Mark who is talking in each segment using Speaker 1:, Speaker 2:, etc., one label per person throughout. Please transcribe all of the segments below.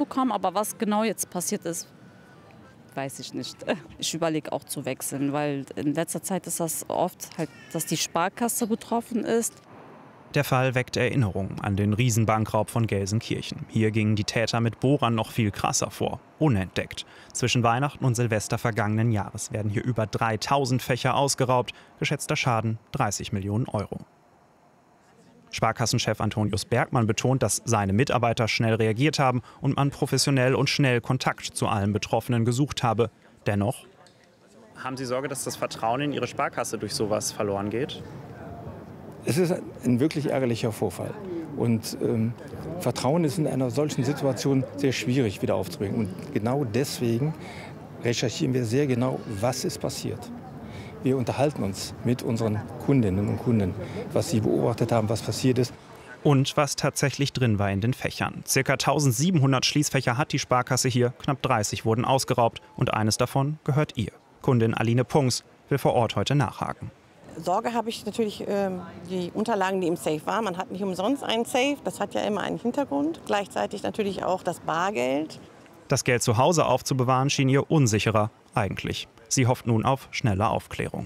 Speaker 1: bekommen, aber was genau jetzt passiert ist, weiß ich nicht. Ich überlege auch zu wechseln, weil in letzter Zeit ist das oft halt, dass die Sparkasse betroffen ist.
Speaker 2: Der Fall weckt Erinnerungen an den Riesenbankraub von Gelsenkirchen. Hier gingen die Täter mit Bohrern noch viel krasser vor, unentdeckt. Zwischen Weihnachten und Silvester vergangenen Jahres werden hier über 3000 Fächer ausgeraubt, geschätzter Schaden 30 Millionen Euro. Sparkassenchef Antonius Bergmann betont, dass seine Mitarbeiter schnell reagiert haben und man professionell und schnell Kontakt zu allen Betroffenen gesucht habe. Dennoch: Haben Sie Sorge, dass das Vertrauen in Ihre Sparkasse durch sowas verloren geht?
Speaker 3: Es ist ein wirklich ärgerlicher Vorfall. Und Vertrauen ist in einer solchen Situation sehr schwierig wieder aufzubringen. Und genau deswegen recherchieren wir sehr genau, was ist passiert. Wir unterhalten uns mit unseren Kundinnen und Kunden, was sie beobachtet haben, was passiert ist.
Speaker 2: Und was tatsächlich drin war in den Fächern. Circa 1700 Schließfächer hat die Sparkasse hier, knapp 30 wurden ausgeraubt und eines davon gehört ihr. Kundin Aline Punks will vor Ort heute nachhaken.
Speaker 4: Sorge habe ich natürlich die Unterlagen, die im Safe waren. Man hat nicht umsonst einen Safe, das hat ja immer einen Hintergrund. Gleichzeitig natürlich auch das Bargeld.
Speaker 2: Das Geld zu Hause aufzubewahren schien ihr unsicherer, eigentlich. Sie hofft nun auf schnelle Aufklärung.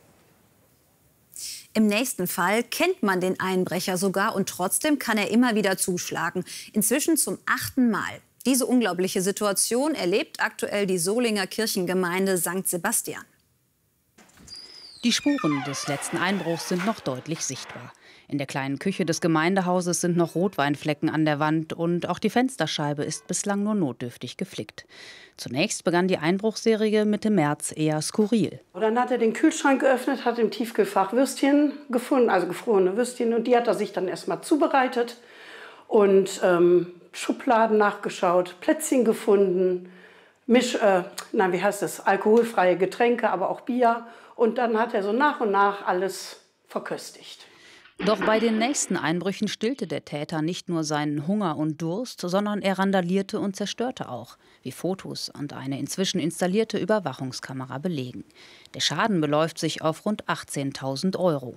Speaker 5: Im nächsten Fall kennt man den Einbrecher sogar und trotzdem kann er immer wieder zuschlagen. Inzwischen zum 8. Mal. Diese unglaubliche Situation erlebt aktuell die Solinger Kirchengemeinde St. Sebastian.
Speaker 6: Die Spuren des letzten Einbruchs sind noch deutlich sichtbar. In der kleinen Küche des Gemeindehauses sind noch Rotweinflecken an der Wand und auch die Fensterscheibe ist bislang nur notdürftig geflickt. Zunächst begann die Einbruchsserie Mitte März eher skurril.
Speaker 7: Und dann hat er den Kühlschrank geöffnet, hat im Tiefkühlfach Würstchen gefunden, also gefrorene Würstchen, und die hat er sich dann erstmal zubereitet und Schubladen nachgeschaut, Plätzchen gefunden, alkoholfreie Getränke, aber auch Bier. Und dann hat er so nach und nach alles verköstigt.
Speaker 6: Doch bei den nächsten Einbrüchen stillte der Täter nicht nur seinen Hunger und Durst, sondern er randalierte und zerstörte auch, wie Fotos und eine inzwischen installierte Überwachungskamera belegen. Der Schaden beläuft sich auf rund 18.000 €.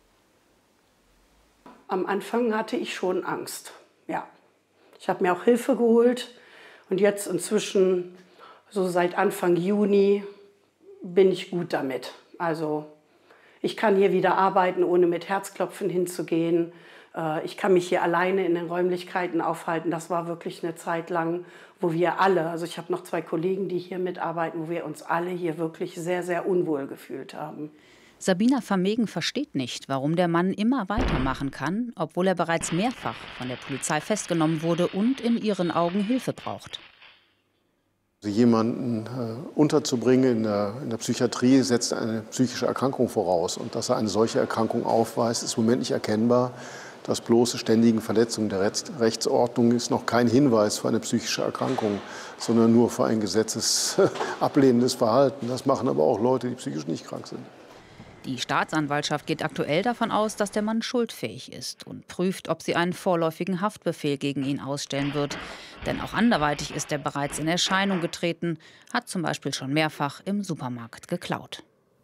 Speaker 7: Am Anfang hatte ich schon Angst, ja. Ich habe mir auch Hilfe geholt und jetzt inzwischen, so seit Anfang Juni, bin ich gut damit. Also ich kann hier wieder arbeiten, ohne mit Herzklopfen hinzugehen. Ich kann mich hier alleine in den Räumlichkeiten aufhalten. Das war wirklich eine Zeit lang, wo wir alle, also ich habe noch 2 Kollegen, die hier mitarbeiten, wo wir uns alle hier wirklich sehr, sehr unwohl gefühlt haben.
Speaker 6: Sabina Vermegen versteht nicht, warum der Mann immer weitermachen kann, obwohl er bereits mehrfach von der Polizei festgenommen wurde und in ihren Augen Hilfe braucht.
Speaker 8: Jemanden unterzubringen in der Psychiatrie setzt eine psychische Erkrankung voraus. Und dass er eine solche Erkrankung aufweist, ist im Moment nicht erkennbar. Das bloße ständigen Verletzung der Rechtsordnung ist noch kein Hinweis für eine psychische Erkrankung, sondern nur für ein gesetzesablehnendes Verhalten. Das machen aber auch Leute, die psychisch nicht krank sind.
Speaker 6: Die Staatsanwaltschaft geht aktuell davon aus, dass der Mann schuldfähig ist und prüft, ob sie einen vorläufigen Haftbefehl gegen ihn ausstellen wird. Denn auch anderweitig ist er bereits in Erscheinung getreten, hat zum Beispiel schon mehrfach im Supermarkt geklaut.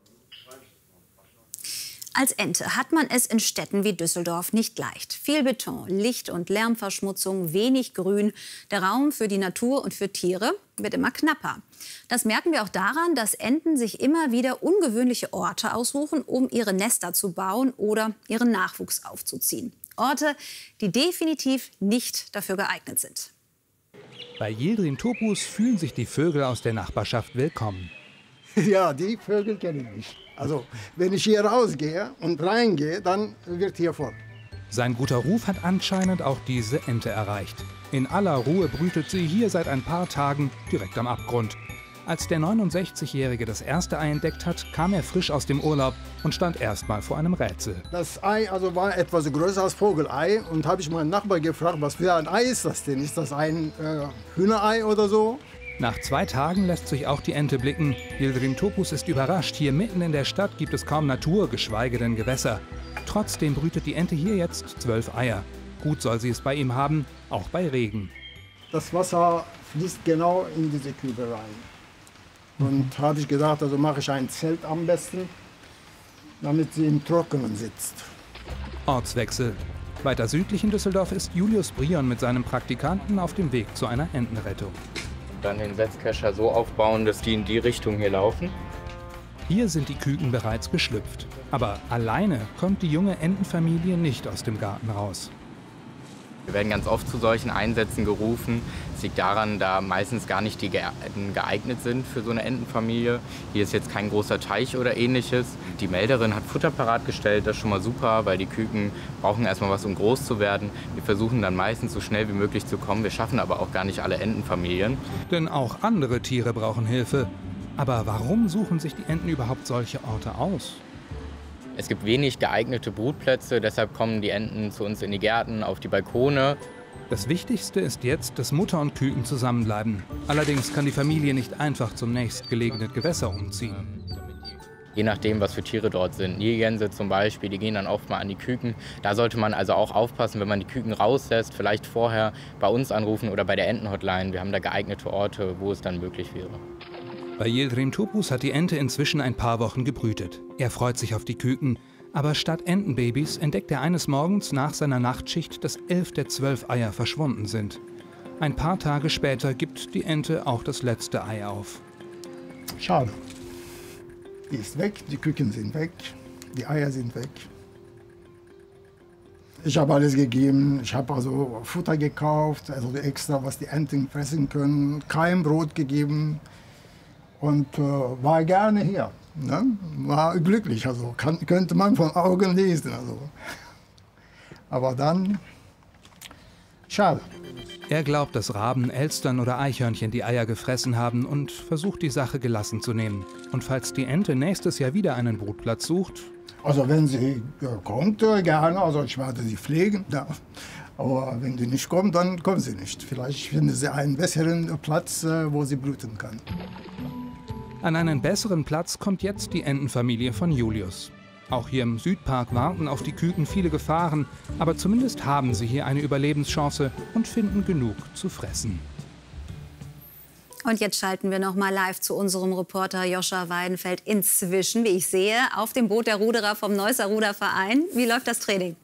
Speaker 5: Als Ente hat man es in Städten wie Düsseldorf nicht leicht. Viel Beton, Licht- und Lärmverschmutzung, wenig Grün. Der Raum für die Natur und für Tiere wird immer knapper. Das merken wir auch daran, dass Enten sich immer wieder ungewöhnliche Orte aussuchen, um ihre Nester zu bauen oder ihren Nachwuchs aufzuziehen. Orte, die definitiv nicht dafür geeignet sind.
Speaker 9: Bei Yildirim Topuz fühlen sich die Vögel aus der Nachbarschaft willkommen.
Speaker 10: Ja, die Vögel kenne ich. Also, wenn ich hier rausgehe und reingehe, dann wird hier voll.
Speaker 9: Sein guter Ruf hat anscheinend auch diese Ente erreicht. In aller Ruhe brütet sie hier seit ein paar Tagen direkt am Abgrund. Als der 69-Jährige das erste Ei entdeckt hat, kam er frisch aus dem Urlaub und stand erstmal vor einem Rätsel.
Speaker 10: Das Ei war etwas größer als Vogelei und habe ich meinen Nachbar gefragt, was für ein Ei ist das denn? Ist das ein Hühnerei oder so?
Speaker 9: Nach 2 Tagen lässt sich auch die Ente blicken. Yildirim Topuz ist überrascht. Hier mitten in der Stadt gibt es kaum Natur, geschweige denn Gewässer. Trotzdem brütet die Ente hier jetzt 12 Eier. Gut soll sie es bei ihm haben, auch bei Regen.
Speaker 10: Das Wasser fließt genau in diese Kübel rein. Und habe ich gedacht, also mache ich ein Zelt am besten, damit sie im Trockenen sitzt.
Speaker 9: Ortswechsel. Weiter südlich in Düsseldorf ist Julius Brion mit seinem Praktikanten auf dem Weg zu einer Entenrettung.
Speaker 11: Dann den Setzkescher so aufbauen, dass die in die Richtung hier laufen.
Speaker 9: Hier sind die Küken bereits geschlüpft. Aber alleine kommt die junge Entenfamilie nicht aus dem Garten raus.
Speaker 11: Wir werden ganz oft zu solchen Einsätzen gerufen. Es liegt daran, da meistens gar nicht die Gärten geeignet sind für so eine Entenfamilie. Hier ist jetzt kein großer Teich oder ähnliches. Die Melderin hat Futter parat gestellt, das ist schon mal super, weil die Küken brauchen erstmal was, um groß zu werden. Wir versuchen dann meistens so schnell wie möglich zu kommen. Wir schaffen aber auch gar nicht alle Entenfamilien.
Speaker 9: Denn auch andere Tiere brauchen Hilfe. Aber warum suchen sich die Enten überhaupt solche Orte aus?
Speaker 11: Es gibt wenig geeignete Brutplätze, deshalb kommen die Enten zu uns in die Gärten, auf die Balkone.
Speaker 9: Das Wichtigste ist jetzt, dass Mutter und Küken zusammenbleiben. Allerdings kann die Familie nicht einfach zum nächstgelegenen Gewässer umziehen.
Speaker 11: Je nachdem, was für Tiere dort sind. Nilgänse zum Beispiel, die gehen dann oft mal an die Küken. Da sollte man also auch aufpassen, wenn man die Küken rauslässt, vielleicht vorher bei uns anrufen oder bei der Entenhotline. Wir haben da geeignete Orte, wo es dann möglich wäre.
Speaker 9: Bei Yildirim Topuz hat die Ente inzwischen ein paar Wochen gebrütet. Er freut sich auf die Küken, aber statt Entenbabys entdeckt er eines Morgens nach seiner Nachtschicht, dass 11 der 12 Eier verschwunden sind. Ein paar Tage später gibt die Ente auch das letzte Ei auf.
Speaker 10: Schade. Die ist weg, die Küken sind weg, die Eier sind weg. Ich habe alles gegeben, ich habe also Futter gekauft, also extra, was die Enten fressen können, kein Brot gegeben. Und war gerne hier. Ne? War glücklich, also könnte man von Augen lesen. Also. Aber dann, schade.
Speaker 9: Er glaubt, dass Raben, Elstern oder Eichhörnchen die Eier gefressen haben und versucht, die Sache gelassen zu nehmen. Und falls die Ente nächstes Jahr wieder einen Brutplatz sucht...
Speaker 10: Also wenn sie kommt, gerne, also ich werde sie pflegen. Ja. Aber wenn sie nicht kommt, dann kommt sie nicht. Vielleicht findet sie einen besseren Platz, wo sie brüten kann.
Speaker 9: An einen besseren Platz kommt jetzt die Entenfamilie von Julius. Auch hier im Südpark warten auf die Küken viele Gefahren, aber zumindest haben sie hier eine Überlebenschance und finden genug zu fressen.
Speaker 5: Und jetzt schalten wir noch mal live zu unserem Reporter Joscha Weidenfeld. Inzwischen, wie ich sehe, auf dem Boot der Ruderer vom Neusser Ruderverein. Wie läuft das Training?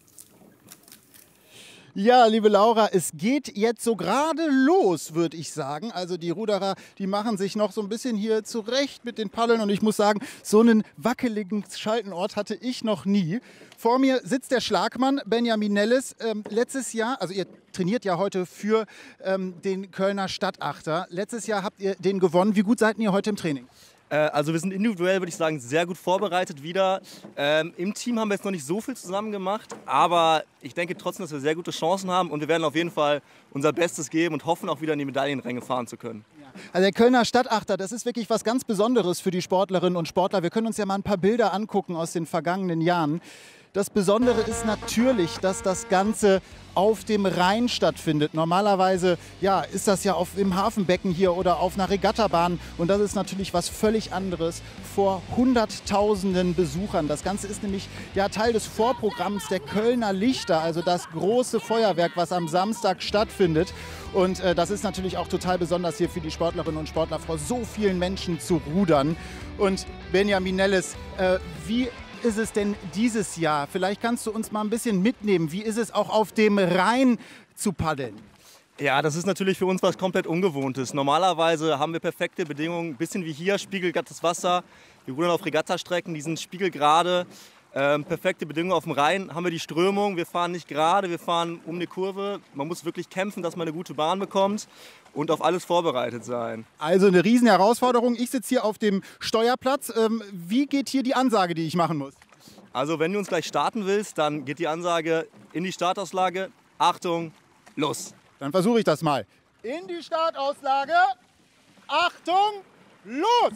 Speaker 12: Ja, liebe Laura, es geht jetzt so gerade los, würde ich sagen. Also die Ruderer, die machen sich noch so ein bisschen hier zurecht mit den Paddeln. Und ich muss sagen, so einen wackeligen Schaltenort hatte ich noch nie. Vor mir sitzt der Schlagmann Benjamin Nelles. Letztes Jahr, also ihr trainiert ja heute für den Kölner Stadtachter. Letztes Jahr habt ihr den gewonnen. Wie gut seid ihr heute im Training?
Speaker 13: Also wir sind individuell, würde ich sagen, sehr gut vorbereitet wieder. Im Team haben wir jetzt noch nicht so viel zusammen gemacht, aber ich denke trotzdem, dass wir sehr gute Chancen haben und wir werden auf jeden Fall unser Bestes geben und hoffen auch wieder in die Medaillenränge fahren zu können.
Speaker 12: Also der Kölner Stadtachter, das ist wirklich was ganz Besonderes für die Sportlerinnen und Sportler. Wir können uns ja mal ein paar Bilder angucken aus den vergangenen Jahren. Das Besondere ist natürlich, dass das Ganze auf dem Rhein stattfindet. Normalerweise ja, ist das ja im Hafenbecken hier oder auf einer Regattabahn. Und das ist natürlich was völlig anderes vor Hunderttausenden Besuchern. Das Ganze ist nämlich ja Teil des Vorprogramms der Kölner Lichter, also das große Feuerwerk, was am Samstag stattfindet. Und das ist natürlich auch total besonders hier für die Sportlerinnen und Sportler, vor so vielen Menschen zu rudern. Und Benjamin Nelles, wie ist es denn dieses Jahr? Vielleicht kannst du uns mal ein bisschen mitnehmen. Wie ist es auch auf dem Rhein zu paddeln?
Speaker 13: Ja, das ist natürlich für uns was komplett Ungewohntes. Normalerweise haben wir perfekte Bedingungen, ein bisschen wie hier, spiegelglattes Wasser. Wir rudern auf Regattastrecken, die sind spiegelgerade. Perfekte Bedingungen auf dem Rhein, haben wir die Strömung. Wir fahren nicht gerade, wir fahren um eine Kurve. Man muss wirklich kämpfen, dass man eine gute Bahn bekommt und auf alles vorbereitet sein.
Speaker 12: Also eine riesen Herausforderung. Ich sitze hier auf dem Steuerplatz. Wie geht hier die Ansage, die ich machen muss?
Speaker 13: Also wenn du uns gleich starten willst, dann geht die Ansage in die Startauslage. Achtung, los!
Speaker 12: Dann versuche ich das mal. In die Startauslage. Achtung, los!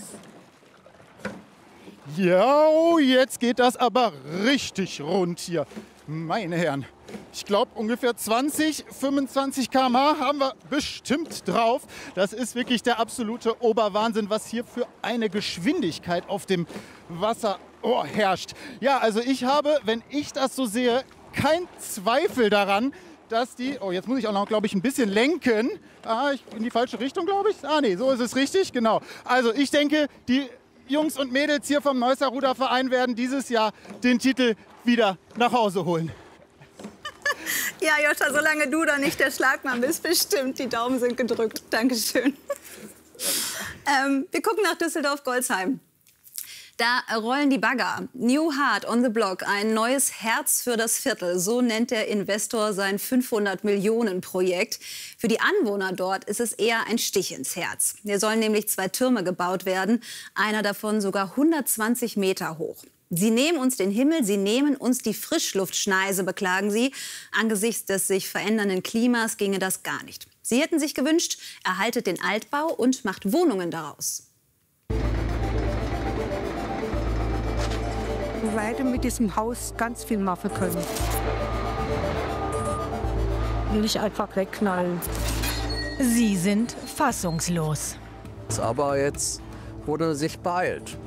Speaker 12: Ja, oh, jetzt geht das aber richtig rund hier. Meine Herren, ich glaube ungefähr 20, 25 km/h haben wir bestimmt drauf. Das ist wirklich der absolute Oberwahnsinn, was hier für eine Geschwindigkeit auf dem Wasser herrscht. Ja, also ich habe, wenn ich das so sehe, kein Zweifel daran, dass die... Oh, jetzt muss ich auch noch, glaube ich, ein bisschen lenken. In die falsche Richtung, glaube ich. Nee, so ist es richtig, genau. Also ich denke, die Jungs und Mädels hier vom Neusser Ruderverein werden dieses Jahr den Titel wieder nach Hause holen.
Speaker 5: Ja, Joscha, solange du da nicht der Schlagmann bist, bestimmt. Die Daumen sind gedrückt. Dankeschön. Wir gucken nach Düsseldorf-Golzheim. Da rollen die Bagger. New Heart on the Block, ein neues Herz für das Viertel. So nennt der Investor sein 500-Millionen-Projekt. Für die Anwohner dort ist es eher ein Stich ins Herz. Hier sollen nämlich 2 Türme gebaut werden, einer davon sogar 120 Meter hoch. Sie nehmen uns den Himmel, sie nehmen uns die Frischluftschneise, beklagen sie. Angesichts des sich verändernden Klimas ginge das gar nicht. Sie hätten sich gewünscht, erhaltet den Altbau und macht Wohnungen daraus.
Speaker 14: Wir werden mit diesem Haus ganz viel machen können. Nicht einfach wegknallen.
Speaker 15: Sie sind fassungslos.
Speaker 16: Aber jetzt wurde sich beeilt.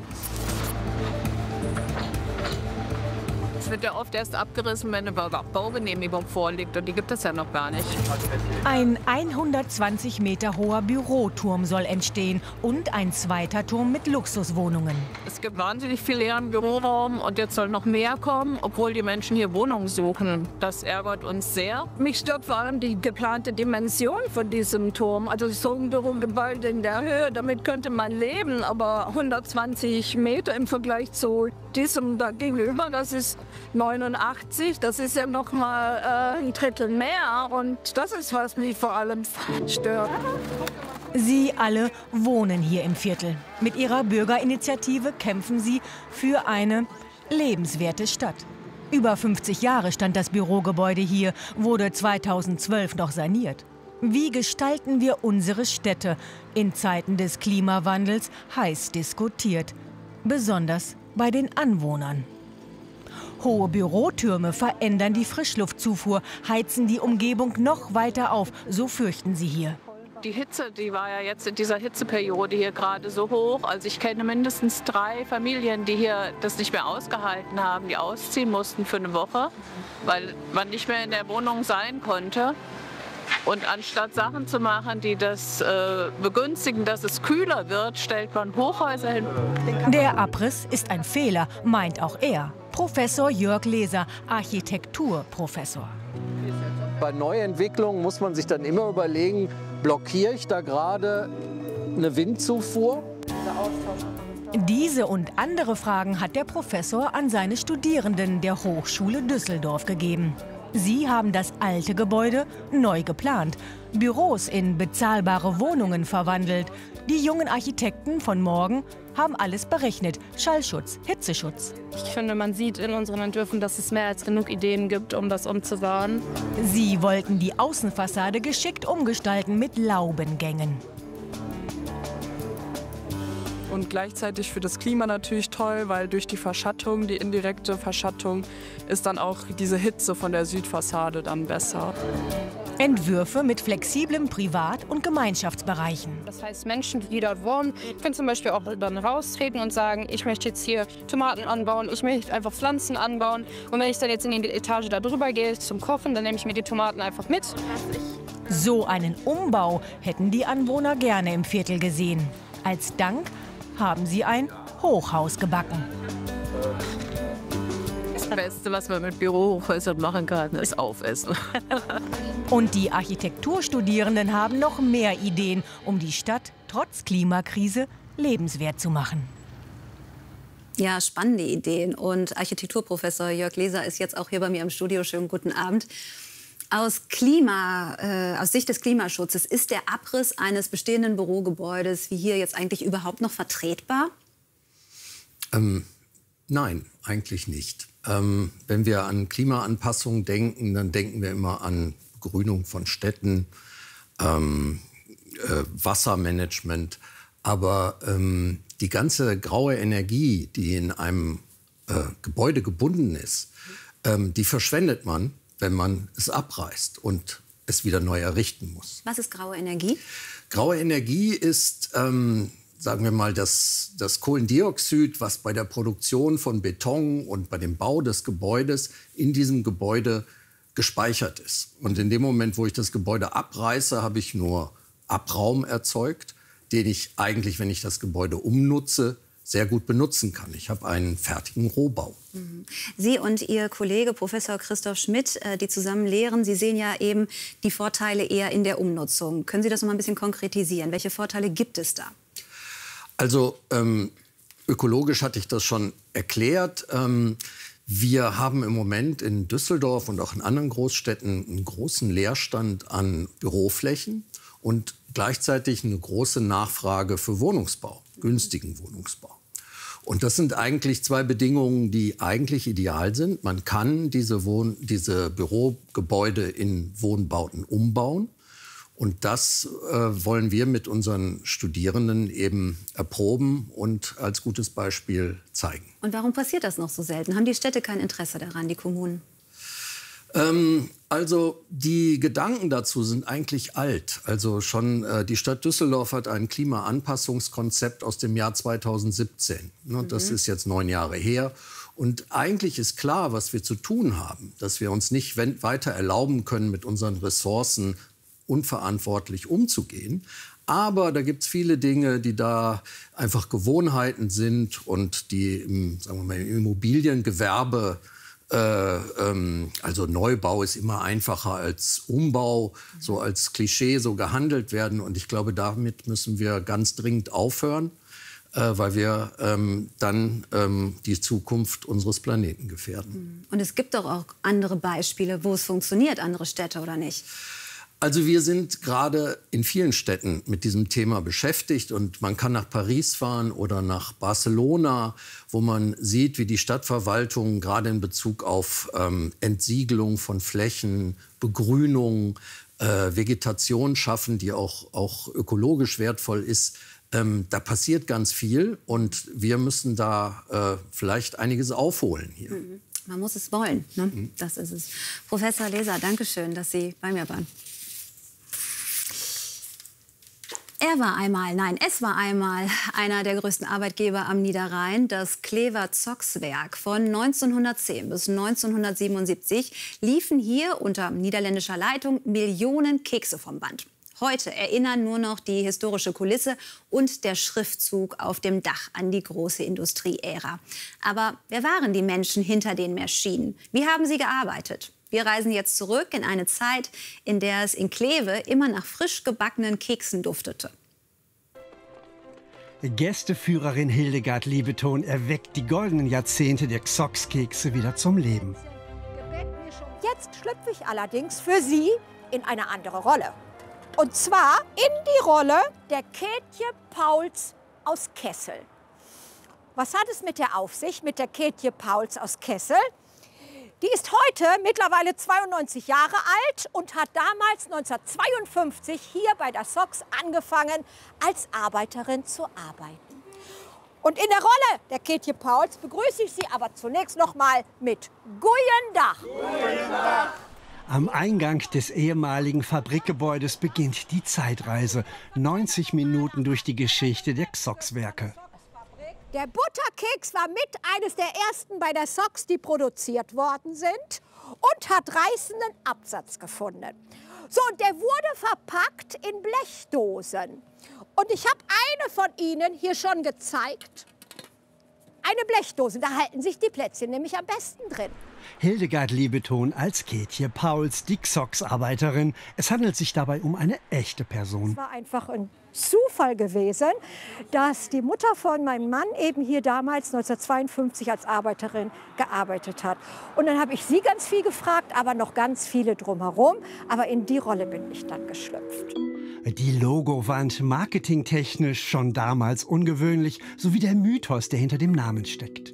Speaker 17: Es wird ja oft erst abgerissen, wenn eine Baugenehmigung vorliegt. Und die gibt es ja noch gar nicht.
Speaker 15: Ein 120 Meter hoher Büroturm soll entstehen und ein zweiter Turm mit Luxuswohnungen.
Speaker 17: Es gibt wahnsinnig viel leeren Büroraum und jetzt soll noch mehr kommen, obwohl die Menschen hier Wohnungen suchen. Das ärgert uns sehr.
Speaker 14: Mich stört vor allem die geplante Dimension von diesem Turm. Also so ein Bürogebäude in der Höhe, damit könnte man leben. Aber 120 Meter im Vergleich zu diesem da gegenüber, das ist 89, das ist ja noch mal ein Drittel mehr. Und das ist, was mich vor allem stört.
Speaker 15: Sie alle wohnen hier im Viertel. Mit ihrer Bürgerinitiative kämpfen sie für eine lebenswerte Stadt. Über 50 Jahre stand das Bürogebäude hier, wurde 2012 noch saniert. Wie gestalten wir unsere Städte? In Zeiten des Klimawandels heiß diskutiert. Besonders bei den Anwohnern. Hohe Bürotürme verändern die Frischluftzufuhr, heizen die Umgebung noch weiter auf, so fürchten sie hier.
Speaker 17: Die Hitze, die war ja jetzt in dieser Hitzeperiode hier gerade so hoch. Also ich kenne mindestens 3 Familien, die hier das nicht mehr ausgehalten haben, die ausziehen mussten für eine Woche, weil man nicht mehr in der Wohnung sein konnte. Und anstatt Sachen zu machen, die das begünstigen, dass es kühler wird, stellt man Hochhäuser hin.
Speaker 15: Der Abriss ist ein Fehler, meint auch er. Professor Jörg Leser, Architekturprofessor.
Speaker 16: Bei Neuentwicklungen muss man sich dann immer überlegen, blockiere ich da gerade eine Windzufuhr?
Speaker 15: Diese und andere Fragen hat der Professor an seine Studierenden der Hochschule Düsseldorf gegeben. Sie haben das alte Gebäude neu geplant, Büros in bezahlbare Wohnungen verwandelt. Die jungen Architekten von morgen haben alles berechnet. Schallschutz, Hitzeschutz.
Speaker 18: Ich finde, man sieht in unseren Entwürfen, dass es mehr als genug Ideen gibt, um das umzubauen.
Speaker 15: Sie wollten die Außenfassade geschickt umgestalten mit Laubengängen.
Speaker 19: Und gleichzeitig für das Klima natürlich toll, weil durch die Verschattung, die indirekte Verschattung, ist dann auch diese Hitze von der Südfassade dann besser.
Speaker 15: Entwürfe mit flexiblen Privat- und Gemeinschaftsbereichen.
Speaker 18: Das heißt, Menschen, die dort wohnen, können zum Beispiel auch dann raustreten und sagen, ich möchte jetzt hier Tomaten anbauen, ich möchte einfach Pflanzen anbauen. Und wenn ich dann jetzt in die Etage da drüber gehe zum Kochen, dann nehme ich mir die Tomaten einfach mit.
Speaker 15: So einen Umbau hätten die Anwohner gerne im Viertel gesehen. Als Dank haben sie ein Hochhaus gebacken.
Speaker 17: Das Beste, was man mit Bürohochhäusern machen kann, ist aufessen.
Speaker 15: Und die Architekturstudierenden haben noch mehr Ideen, um die Stadt trotz Klimakrise lebenswert zu machen.
Speaker 5: Ja, spannende Ideen. Und Architekturprofessor Jörg Leser ist jetzt auch hier bei mir im Studio. Schönen guten Abend. Aus Sicht des Klimaschutzes, ist der Abriss eines bestehenden Bürogebäudes wie hier jetzt eigentlich überhaupt noch vertretbar?
Speaker 16: Nein, eigentlich nicht. Wenn wir an Klimaanpassung denken, dann denken wir immer an Grünung von Städten, Wassermanagement. Aber die ganze graue Energie, die in einem Gebäude gebunden ist, die verschwendet man, wenn man es abreißt und es wieder neu errichten muss.
Speaker 5: Was ist graue Energie?
Speaker 16: Graue Energie ist, sagen wir mal, das Kohlendioxid, was bei der Produktion von Beton und bei dem Bau des Gebäudes in diesem Gebäude gespeichert ist. Und in dem Moment, wo ich das Gebäude abreiße, habe ich nur Abraum erzeugt, den ich eigentlich, wenn ich das Gebäude umnutze, sehr gut benutzen kann. Ich habe einen fertigen Rohbau.
Speaker 5: Sie und Ihr Kollege Professor Christoph Schmidt, die zusammen lehren, Sie sehen ja eben die Vorteile eher in der Umnutzung. Können Sie das noch mal ein bisschen konkretisieren? Welche Vorteile gibt es da?
Speaker 16: Also ökologisch hatte ich das schon erklärt. Wir haben im Moment in Düsseldorf und auch in anderen Großstädten einen großen Leerstand an Büroflächen und gleichzeitig eine große Nachfrage für Wohnungsbau, günstigen Wohnungsbau. Und das sind eigentlich zwei Bedingungen, die eigentlich ideal sind. Man kann diese Bürogebäude in Wohnbauten umbauen. Und das wollen wir mit unseren Studierenden eben erproben und als gutes Beispiel zeigen.
Speaker 5: Und warum passiert das noch so selten? Haben die Städte kein Interesse daran, die Kommunen?
Speaker 16: Also die Gedanken dazu sind eigentlich alt. Also schon die Stadt Düsseldorf hat ein Klimaanpassungskonzept aus dem Jahr 2017. Das ist jetzt 9 Jahre her. Und eigentlich ist klar, was wir zu tun haben, dass wir uns nicht weiter erlauben können, mit unseren Ressourcen unverantwortlich umzugehen. Aber da gibt es viele Dinge, die da einfach Gewohnheiten sind und die im Immobiliengewerbe, also Neubau ist immer einfacher als Umbau, so als Klischee so gehandelt werden. Und ich glaube, damit müssen wir ganz dringend aufhören, weil wir dann die Zukunft unseres Planeten gefährden.
Speaker 5: Und es gibt doch auch andere Beispiele, wo es funktioniert, andere Städte, oder nicht?
Speaker 16: Also wir sind gerade in vielen Städten mit diesem Thema beschäftigt und man kann nach Paris fahren oder nach Barcelona, wo man sieht, wie die Stadtverwaltungen gerade in Bezug auf Entsiegelung von Flächen, Begrünung, Vegetation schaffen, die auch ökologisch wertvoll ist. Da passiert ganz viel und wir müssen da vielleicht einiges aufholen hier.
Speaker 5: Man muss es wollen, ne? Das ist es. Professor Leser, danke schön, dass Sie bei mir waren. Es war einmal einer der größten Arbeitgeber am Niederrhein, das Klever-Zox-Werk. Von 1910 bis 1977 liefen hier unter niederländischer Leitung Millionen Kekse vom Band. Heute erinnern nur noch die historische Kulisse und der Schriftzug auf dem Dach an die große Industrieära. Aber wer waren die Menschen hinter den Maschinen? Wie haben sie gearbeitet? Wir reisen jetzt zurück in eine Zeit, in der es in Kleve immer nach frisch gebackenen Keksen duftete.
Speaker 20: Gästeführerin Hildegard Liebeton erweckt die goldenen Jahrzehnte der Xox-Kekse wieder zum Leben.
Speaker 21: Jetzt schlüpfe ich allerdings für Sie in eine andere Rolle. Und zwar in die Rolle der Kätje Pauls aus Kessel. Was hat es mit der auf sich, mit der Kätje Pauls aus Kessel? Die ist heute mittlerweile 92 Jahre alt und hat damals 1952 hier bei der Xox angefangen, als Arbeiterin zu arbeiten. Und in der Rolle der Kätje Pauls begrüße ich Sie aber zunächst noch mal mit Goeien Dach.
Speaker 20: Am Eingang des ehemaligen Fabrikgebäudes beginnt die Zeitreise. 90 Minuten durch die Geschichte der Xox-Werke.
Speaker 21: Der Butterkeks war mit eines der ersten bei der Xox, die produziert worden sind und hat reißenden Absatz gefunden. So, und der wurde verpackt in Blechdosen. Und ich habe eine von Ihnen hier schon gezeigt. Eine Blechdose, da halten sich die Plätzchen nämlich am besten drin.
Speaker 20: Hildegard Liebeton als Kätje Pauls, die Xox-Arbeiterin. Es handelt sich dabei um eine echte Person.
Speaker 21: Es war einfach ein Zufall gewesen, dass die Mutter von meinem Mann eben hier damals 1952 als Arbeiterin gearbeitet hat. Und dann habe ich sie ganz viel gefragt, aber noch ganz viele drumherum. Aber in die Rolle bin ich dann geschlüpft.
Speaker 20: Die Logowand, marketingtechnisch schon damals ungewöhnlich, sowie der Mythos, der hinter dem Namen steckt.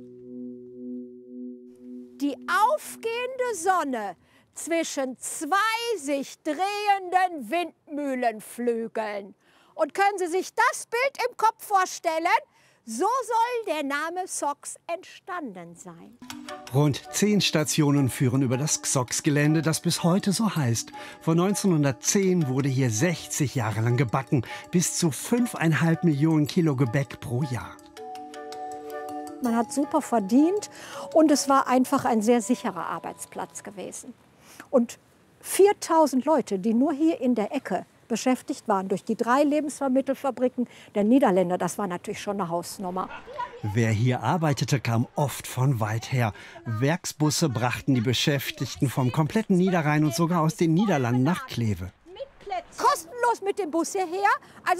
Speaker 21: Die aufgehende Sonne zwischen zwei sich drehenden Windmühlenflügeln. Und können Sie sich das Bild im Kopf vorstellen? So soll der Name Xox entstanden sein.
Speaker 20: Rund 10 Stationen führen über das Xox-Gelände, das bis heute so heißt. Von 1910 wurde hier 60 Jahre lang gebacken, bis zu 5,5 Millionen Kilo Gebäck pro Jahr.
Speaker 21: Man hat super verdient und es war einfach ein sehr sicherer Arbeitsplatz gewesen. Und 4000 Leute, die nur hier in der Ecke beschäftigt waren. Durch die 3 Lebensmittelfabriken der Niederländer, das war natürlich schon eine Hausnummer.
Speaker 20: Wer hier arbeitete, kam oft von weit her. Werksbusse brachten die Beschäftigten vom kompletten Niederrhein und sogar aus den Niederlanden nach Kleve.
Speaker 21: Kostenlos mit dem Bus hierher. Also